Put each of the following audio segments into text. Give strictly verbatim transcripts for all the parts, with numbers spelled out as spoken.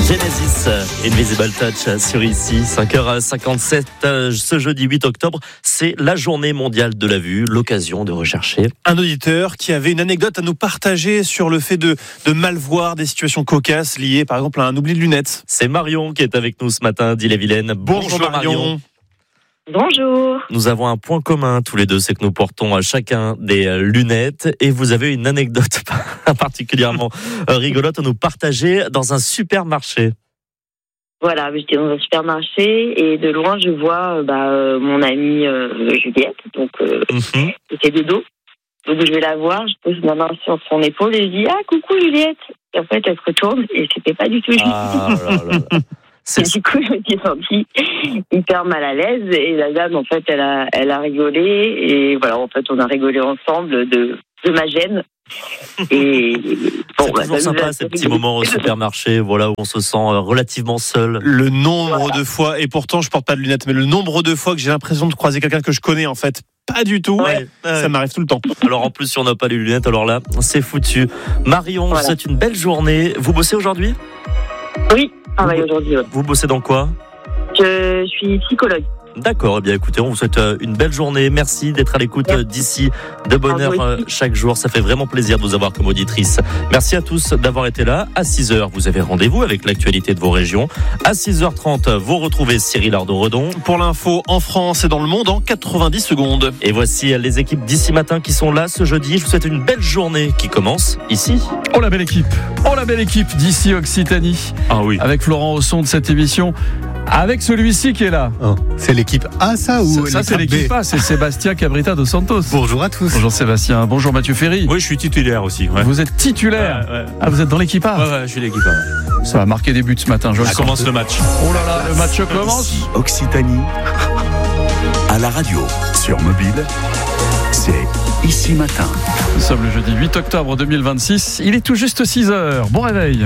Genesis, Invisible Touch sur ici, cinq heures cinquante-sept, ce jeudi huit octobre, c'est la journée mondiale de la vue, l'occasion de rechercher. Un auditeur qui avait une anecdote à nous partager sur le fait de, de mal voir des situations cocasses liées par exemple à un oubli de lunettes. C'est Marion qui est avec nous ce matin d'Ille-et-Vilaine. Bonjour, Bonjour Marion. Marion. Bonjour. Nous avons un point commun tous les deux, c'est que nous portons à chacun des lunettes et vous avez une anecdote particulièrement rigolote à nous partager dans un supermarché. Voilà, j'étais dans un supermarché et de loin je vois bah, euh, mon amie euh, Juliette, donc euh, mm-hmm. c'était de dos. Donc je vais la voir, je pose ma main sur son épaule et je dis ah coucou Juliette. Et en fait elle se retourne et c'était pas du tout Juliette. Ah là là. Et du coup, je me suis sentie hyper mal à l'aise et la dame, en fait, elle a, elle a rigolé et voilà, en fait, on a rigolé ensemble de, de ma gêne. Et bon, c'est bah, toujours sympa ces petits moments au supermarché, voilà, où on se sent relativement seul. Le nombre voilà. de fois, et pourtant je porte pas de lunettes, mais le nombre de fois que j'ai l'impression de croiser quelqu'un que je connais, en fait, pas du tout. Ouais. Ça ouais. m'arrive tout le temps. Alors en plus, si on n'a pas les lunettes, alors là, c'est foutu. Marion, voilà. C'est une belle journée. Vous bossez aujourd'hui ? Oui. Ah ouais, aujourd'hui, ouais. Vous bossez dans quoi ? Je suis psychologue. D'accord, eh bien écoutez, on vous souhaite une belle journée. Merci d'être à l'écoute Merci. d'ici de bonne heure ah, oui. chaque jour. Ça fait vraiment plaisir de vous avoir comme auditrice. Merci à tous d'avoir été là. À six heures, vous avez rendez-vous avec l'actualité de vos régions. À six heures trente, vous retrouvez Cyril Ardo-Redon. Pour l'info en France et dans le monde en quatre-vingt-dix secondes. Et voici les équipes d'ici matin qui sont là ce jeudi. Je vous souhaite une belle journée qui commence ici. Oh la belle équipe, oh la belle équipe d'ici Occitanie. Ah oui. Avec Florent au son de cette émission. Avec celui-ci qui est là. Oh, c'est l'équipe A, ça ou Ça, ça c'est l'équipe A, c'est Sébastien Cabrita dos Santos. Bonjour à tous. Bonjour Sébastien, bonjour Mathieu Ferry. Oui, je suis titulaire aussi. Ouais. Vous êtes titulaire ouais, ouais. Ah, vous êtes dans l'équipe A. Ouais, ouais, je suis l'équipe A. Ouais. Ça va marquer des buts ce matin, je le sens. commence le match. Oh là là, le match commence. Ici, Occitanie, à la radio, sur mobile, c'est Ici Matin. Nous sommes le jeudi huit octobre deux mille vingt-six, il est tout juste six heures. Bon réveil.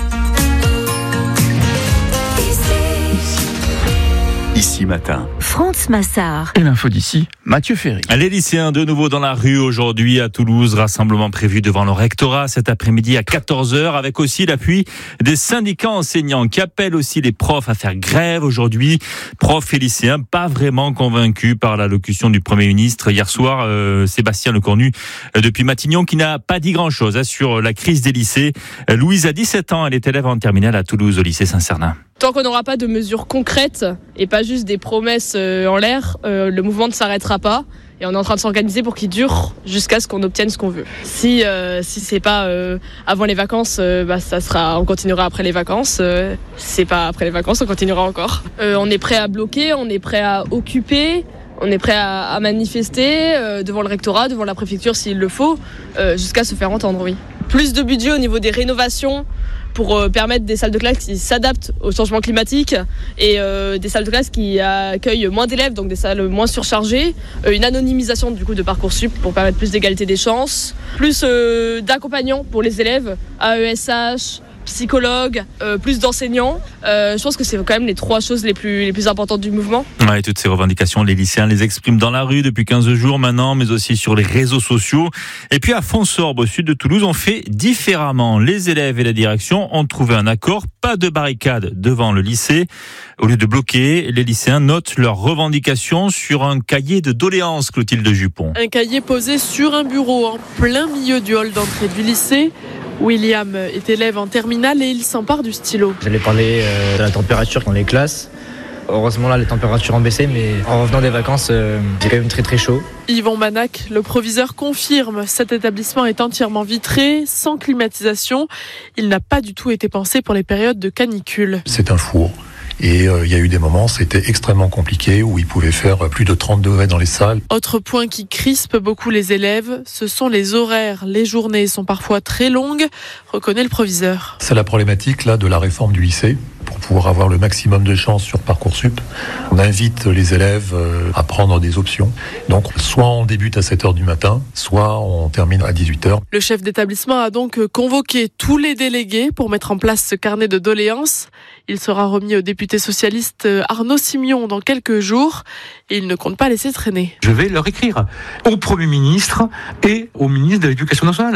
Ici Matin. France Massard. Et l'info d'ici, Mathieu Ferry. Les lycéens de nouveau dans la rue aujourd'hui à Toulouse. Rassemblement prévu devant le rectorat cet après-midi à quatorze heures avec aussi l'appui des syndicats enseignants qui appellent aussi les profs à faire grève aujourd'hui. Profs et lycéens pas vraiment convaincus par l'allocution du Premier ministre hier soir, euh, Sébastien Lecornu euh, depuis Matignon qui n'a pas dit grand-chose hein, sur la crise des lycées. Euh, Louise a dix-sept ans, elle est élève en terminale à Toulouse au lycée Saint-Cernin. Tant qu'on n'aura pas de mesures concrètes et pas juste des promesses en l'air, euh, le mouvement ne s'arrêtera pas. Et on est en train de s'organiser pour qu'il dure jusqu'à ce qu'on obtienne ce qu'on veut. Si euh, si c'est pas euh, avant les vacances, euh, bah ça sera, on continuera après les vacances. Euh, si c'est pas après les vacances, on continuera encore. Euh, on est prêt à bloquer, on est prêt à occuper. On est prêt à, à manifester euh, devant le rectorat, devant la préfecture s'il le faut, euh, jusqu'à se faire entendre, oui. Plus de budget au niveau des rénovations pour euh, permettre des salles de classe qui s'adaptent au changement climatique et euh, des salles de classe qui accueillent moins d'élèves, donc des salles moins surchargées. Euh, une anonymisation du coup de Parcoursup pour permettre plus d'égalité des chances. Plus euh, d'accompagnants pour les élèves, A E S H, psychologues, euh, plus d'enseignants. Euh, je pense que c'est quand même les trois choses les plus, les plus importantes du mouvement. Ouais, toutes ces revendications, les lycéens les expriment dans la rue depuis quinze jours maintenant, mais aussi sur les réseaux sociaux. Et puis à Fonsorbe, au sud de Toulouse, on fait différemment. Les élèves et la direction ont trouvé un accord. Pas de barricade devant le lycée. Au lieu de bloquer, les lycéens notent leurs revendications sur un cahier de doléances, Clotilde Jupon. Un cahier posé sur un bureau en plein milieu du hall d'entrée du lycée. William est élève en terminale et il s'empare du stylo. J'allais parler euh, de la température dans les classes. Heureusement là les températures ont baissé, mais en revenant des vacances euh, j'ai quand même très très chaud. Yvon Manac, le proviseur, confirme cet établissement est entièrement vitré, sans climatisation. Il n'a pas du tout été pensé pour les périodes de canicule. C'est un four. Et euh, il y a eu des moments, c'était extrêmement compliqué, où il pouvait faire plus de trente degrés dans les salles. Autre point qui crispe beaucoup les élèves, ce sont les horaires. Les journées sont parfois très longues, reconnaît le proviseur. C'est la problématique là de la réforme du lycée. Pour pouvoir avoir le maximum de chances sur Parcoursup, on invite les élèves à prendre des options. Donc, soit on débute à sept heures du matin, soit on termine à dix-huit heures. Le chef d'établissement a donc convoqué tous les délégués pour mettre en place ce carnet de doléances. Il sera remis au député socialiste Arnaud Simion dans quelques jours et il ne compte pas laisser traîner. Je vais leur écrire au Premier ministre et au ministre de l'Éducation nationale.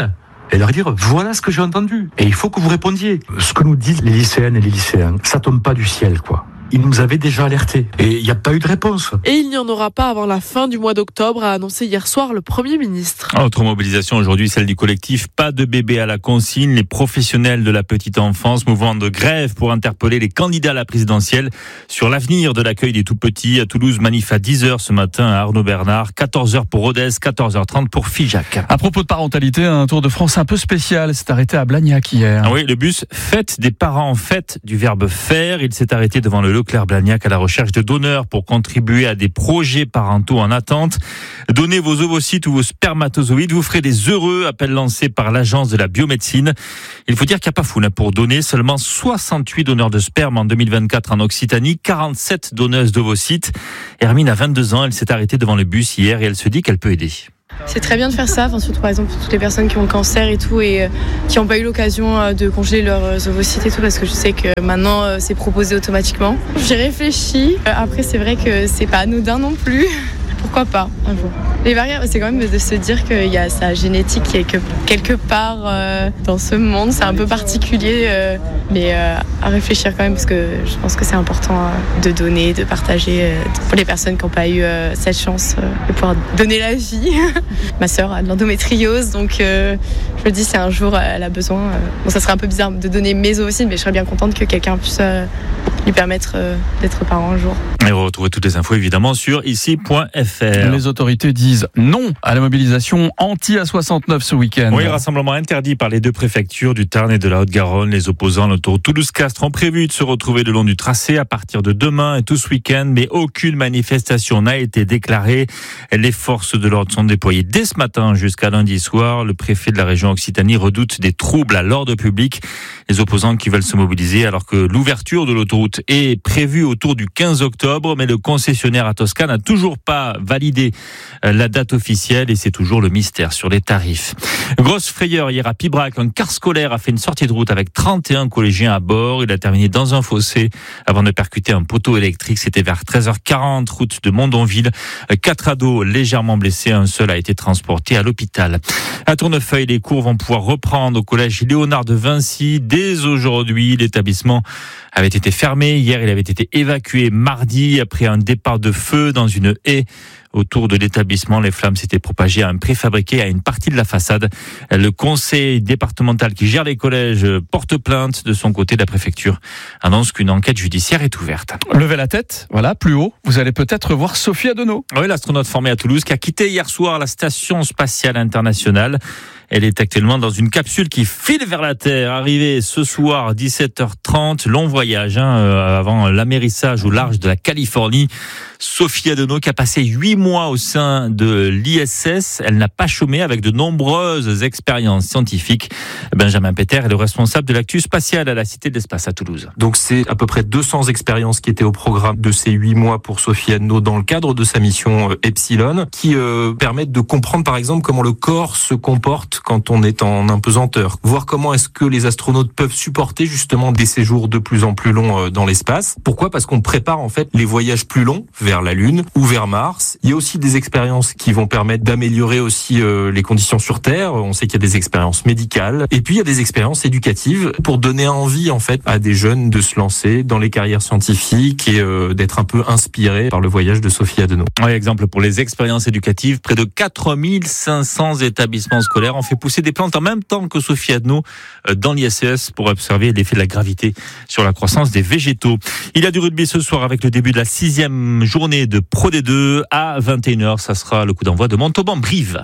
et leur dire voilà ce que j'ai entendu et il faut que vous répondiez. Ce que nous disent les lycéennes et les lycéens, ça tombe pas du ciel, quoi. Ils nous avaient déjà alertés et il n'y a pas eu de réponse. Et il n'y en aura pas avant la fin du mois d'octobre, a annoncé hier soir le Premier ministre. Autre mobilisation aujourd'hui, celle du collectif Pas de bébé à la consigne. Les professionnels de la petite enfance, mouvement de grève pour interpeller les candidats à la présidentielle sur l'avenir de l'accueil des tout-petits. À Toulouse, manif à dix heures ce matin à Arnaud Bernard, quatorze heures pour Rodez, quatorze heures trente pour Figeac. À propos de parentalité, un Tour de France un peu spécial s'est arrêté à Blagnac hier. Ah oui, le bus Fête des parents, fête du verbe faire. Il s'est arrêté devant le Leclerc-Blagnac à la recherche de donneurs pour contribuer à des projets parentaux en attente. Donnez vos ovocytes ou vos spermatozoïdes, vous ferez des heureux. Appel lancé par l'agence de la biomédecine. Il faut dire qu'il n'y a pas foule pour donner. Seulement soixante-huit donneurs de sperme en deux mille vingt-quatre en Occitanie, quarante-sept donneuses d'ovocytes. Hermine a vingt-deux ans, elle s'est arrêtée devant le bus hier et elle se dit qu'elle peut aider. C'est très bien de faire ça, enfin, surtout par exemple pour toutes les personnes qui ont le cancer et tout et euh, qui n'ont pas eu l'occasion euh, de congeler leurs ovocytes et tout, parce que je sais que maintenant euh, c'est proposé automatiquement. J'ai réfléchi, euh, après c'est vrai que c'est pas anodin non plus. Pourquoi pas un jour. Les barrières, c'est quand même de se dire qu'il y a sa génétique qui est que quelque part euh, dans ce monde. C'est un peu particulier, euh, mais euh, à réfléchir quand même, parce que je pense que c'est important euh, de donner, de partager euh, pour les personnes qui n'ont pas eu euh, cette chance euh, de pouvoir donner la vie. Ma sœur a de l'endométriose, donc euh, je me dis si un jour elle a besoin. Euh, bon, ça serait un peu bizarre de donner mes ovocytes, mais je serais bien contente que quelqu'un puisse euh, lui permettre euh, d'être parent un jour. Et vous retrouvez toutes les infos évidemment sur ici point f r. Les autorités disent non à la mobilisation anti-A soixante-neuf ce week-end. Oui, rassemblement interdit par les deux préfectures du Tarn et de la Haute-Garonne. Les opposants à l'autoroute Toulouse-Castres ont prévu de se retrouver le long du tracé à partir de demain et tout ce week-end, mais aucune manifestation n'a été déclarée. Les forces de l'ordre sont déployées dès ce matin jusqu'à lundi soir. Le préfet de la région Occitanie redoute des troubles à l'ordre public. Les opposants qui veulent se mobiliser alors que l'ouverture de l'autoroute est prévue autour du quinze octobre, mais le concessionnaire à Toscane n'a toujours pas validé la date officielle et c'est toujours le mystère sur les tarifs. Grosse frayeur hier à Pibrac, un car scolaire a fait une sortie de route avec trente et un collégiens à bord. Il a terminé dans un fossé avant de percuter un poteau électrique. C'était vers treize heures quarante, route de Mondonville. Quatre ados légèrement blessés, un seul a été transporté à l'hôpital. À Tournefeuille, les cours vont pouvoir reprendre au collège Léonard de Vinci. Dès aujourd'hui, l'établissement avait été fermé. Hier, il avait été évacué mardi après un départ de feu dans une haie autour de l'établissement. Les flammes s'étaient propagées à un préfabriqué à une partie de la façade. Le conseil départemental qui gère les collèges porte plainte. De son côté, la préfecture annonce qu'une enquête judiciaire est ouverte. Levez la tête, voilà, plus haut, vous allez peut-être voir Sophie Adenau. Oui, l'astronaute formée à Toulouse qui a quitté hier soir la station spatiale internationale. Elle est actuellement dans une capsule qui file vers la Terre. Arrivée ce soir, dix-sept heures trente, long voyage hein, avant l'amérissage au large de la Californie. Sophie Adenau qui a passé huit mois au sein de l'I S S. Elle n'a pas chômé avec de nombreuses expériences scientifiques. Benjamin Péter est le responsable de l'actu spatiale à la Cité de l'Espace à Toulouse. Donc c'est à peu près deux cents expériences qui étaient au programme de ces huit mois pour Sophie Adenau dans le cadre de sa mission Epsilon, qui euh, permettent de comprendre par exemple comment le corps se comporte quand on est en impesanteur, voir comment est-ce que les astronautes peuvent supporter justement des séjours de plus en plus longs dans l'espace. Pourquoi ? Parce qu'on prépare en fait les voyages plus longs vers la Lune ou vers Mars. Il y a aussi des expériences qui vont permettre d'améliorer aussi euh, les conditions sur Terre. On sait qu'il y a des expériences médicales et puis il y a des expériences éducatives pour donner envie en fait à des jeunes de se lancer dans les carrières scientifiques et euh, d'être un peu inspirés par le voyage de Sophie Adenau. Oui, exemple pour les expériences éducatives, près de quatre mille cinq cents établissements scolaires ont fait pousser des plantes en même temps que Sophie Adenau dans l'I S S pour observer l'effet de la gravité sur la croissance des végétaux. Il y a du rugby ce soir avec le début de la sixième journée de Pro D deux à vingt et une heures. Ça sera le coup d'envoi de Montauban-Brive.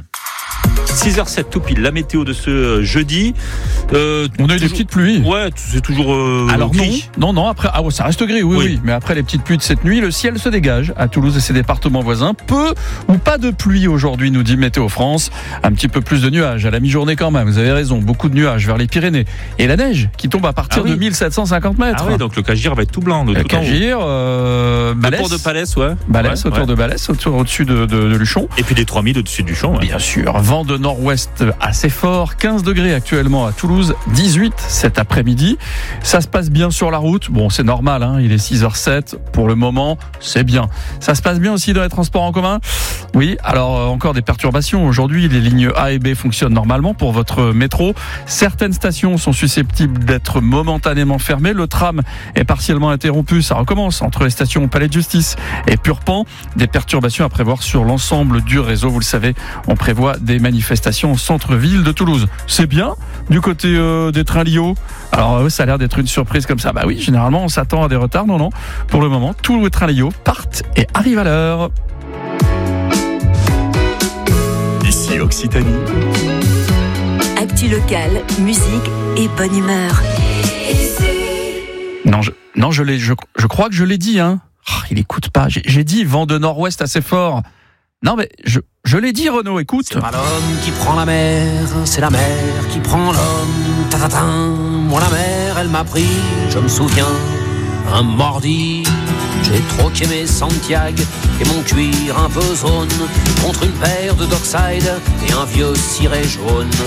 six heures sept tout pile, la météo de ce jeudi. Euh, On a eu toujours... des petites pluies. Ouais, c'est toujours euh, Alors gris. non, non, non, après, ah ouais, ça reste gris, oui, oui, oui. Mais après les petites pluies de cette nuit, le ciel se dégage à Toulouse et ses départements voisins. Peu ou pas de pluie aujourd'hui, nous dit Météo France. Un petit peu plus de nuages à la mi-journée quand même. Vous avez raison, beaucoup de nuages vers les Pyrénées. Et la neige qui tombe à partir ah oui. de mille sept cent cinquante mètres. Ah oui, donc le Cagir va être tout blanc. Le Cagir, euh, Balès. Autour de Palès, ouais. Balès, ouais, autour ouais. de Balès, autour, au-dessus de, de, de Luchon. Et puis les trois mille au-dessus de Luchon. Ouais. Bien sûr. Vent de nord-ouest assez fort, quinze degrés actuellement à Toulouse, dix-huit cet après-midi. Ça se passe bien sur la route. Bon, c'est normal, hein, il est six heures sept. Pour le moment, c'est bien. Ça se passe bien aussi dans les transports en commun. Oui, alors euh, encore des perturbations. Aujourd'hui, les lignes A et B fonctionnent normalement pour votre métro. Certaines stations sont susceptibles d'être momentanément fermées. Le tram est partiellement interrompu. Ça recommence entre les stations Palais de Justice et Purpan. Des perturbations à prévoir sur l'ensemble du réseau. Vous le savez, on prévoit des manifestations au centre-ville de Toulouse. C'est bien du côté euh, des trains Lio. Alors euh, ça a l'air d'être une surprise comme ça. Bah oui, généralement on s'attend à des retards. Non, non. Pour le moment, tous les trains Lio partent et arrivent à l'heure. Ici Occitanie. Actu locale, musique et bonne humeur. Non, je, non, je l'ai, je, je crois que je l'ai dit, hein. Oh, il écoute pas. J'ai, j'ai dit vent de nord-ouest assez fort. Non, mais je, je l'ai dit, Renaud, écoute. C'est pas l'homme qui prend la mer, c'est la mer qui prend l'homme. Ta-ta-ta. Moi, la mer, elle m'a pris, je me souviens, un mordi. J'ai troqué mes Santiago et mon cuir un peu zone contre une paire de Dockside et un vieux ciré jaune.